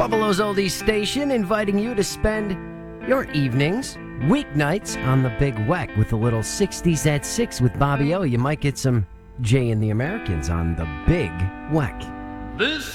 Buffalo's Oldies Station, inviting you to spend your evenings, weeknights on the Big Weck with a little 60s at 6 with Bobby O. You might get some Jay and the Americans on the Big Weck. This